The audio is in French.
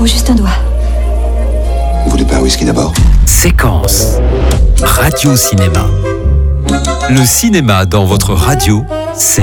Ou juste un doigt. Vous voulez pas un whisky d'abord? Séquence. Radio Cinéma. Le cinéma dans votre radio, c'est